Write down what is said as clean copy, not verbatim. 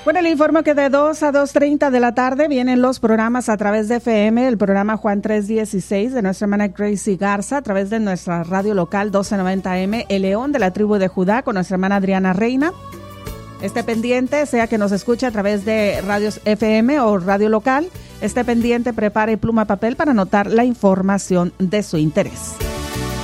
Bueno, le informo que de 2 a 2:30 de la tarde vienen los programas a través de FM, el programa Juan 316 de nuestra hermana Gracie Garza, a través de nuestra radio local 1290M, El León de la Tribu de Judá, con nuestra hermana Adriana Reina. Esté pendiente, sea que nos escuche a través de radios FM o radio local, esté pendiente, prepare pluma y papel para anotar la información de su interés.